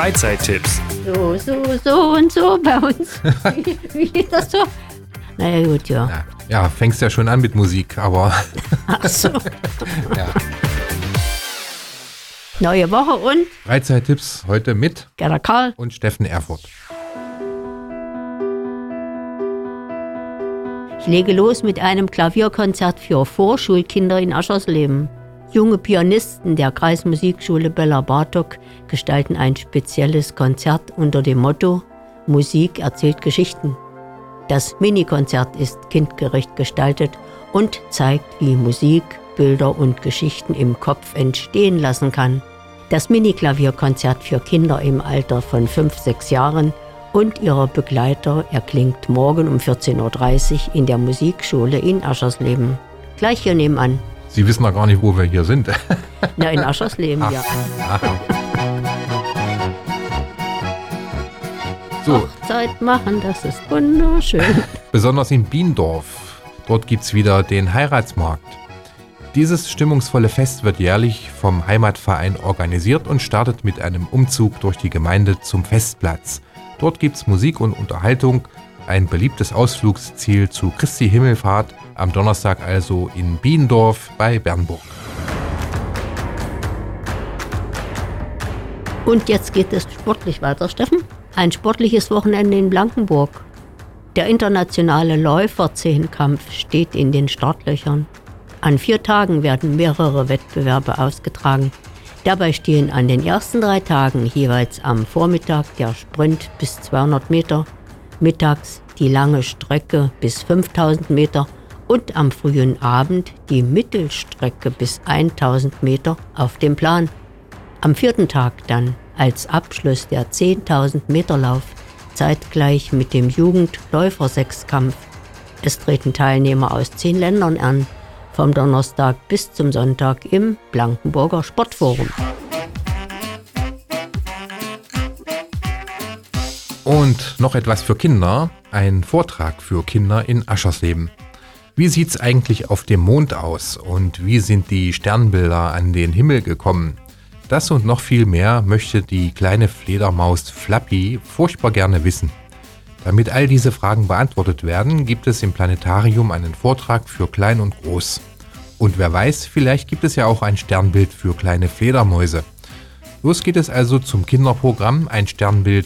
Freizeittipps. So und so bei uns. Wie geht das so? Naja, gut, ja. Ja, fängst ja schon an mit Musik, aber... Ach so. Ja. Neue Woche und Freizeittipps heute mit Gerda Karl und Steffen Erfurt. Ich lege los mit einem Klavierkonzert für Vorschulkinder in Aschersleben. Junge Pianisten der Kreismusikschule Bella Bartok gestalten ein spezielles Konzert unter dem Motto Musik erzählt Geschichten. Das Minikonzert ist kindgerecht gestaltet und zeigt, wie Musik, Bilder und Geschichten im Kopf entstehen lassen kann. Das Mini-Klavierkonzert für Kinder im Alter von 5-6 Jahren und ihrer Begleiter erklingt morgen um 14.30 Uhr in der Musikschule in Aschersleben. Gleich hier nebenan. Sie wissen doch gar nicht, wo wir hier sind. Na, in Aschersleben, ja. Aha. So. Hochzeit machen, das ist wunderschön. Besonders in Biendorf. Dort gibt's wieder den Heiratsmarkt. Dieses stimmungsvolle Fest wird jährlich vom Heimatverein organisiert und startet mit einem Umzug durch die Gemeinde zum Festplatz. Dort gibt's Musik und Unterhaltung, ein beliebtes Ausflugsziel zu Christi Himmelfahrt, am Donnerstag also in Biendorf bei Bernburg. Und jetzt geht es sportlich weiter, Steffen. Ein sportliches Wochenende in Blankenburg. Der internationale Läuferzehnkampf steht in den Startlöchern. An 4 Tagen werden mehrere Wettbewerbe ausgetragen. Dabei stehen an den ersten 3 Tagen jeweils am Vormittag der Sprint bis 200 Meter, mittags die lange Strecke bis 5000 Meter und am frühen Abend die Mittelstrecke bis 1000 Meter auf dem Plan. Am 4. Tag dann als Abschluss der 10.000 Meter Lauf, zeitgleich mit dem Jugendläufer-Sechskampf. Es treten Teilnehmer aus 10 Ländern an, vom Donnerstag bis zum Sonntag im Blankenburger Sportforum. Und noch etwas für Kinder, ein Vortrag für Kinder in Aschersleben. Wie sieht's eigentlich auf dem Mond aus und wie sind die Sternbilder an den Himmel gekommen? Das und noch viel mehr möchte die kleine Fledermaus Flappy furchtbar gerne wissen. Damit all diese Fragen beantwortet werden, gibt es im Planetarium einen Vortrag für Klein und Groß. Und wer weiß, vielleicht gibt es ja auch ein Sternbild für kleine Fledermäuse. Los geht es also zum Kinderprogramm, ein Sternbild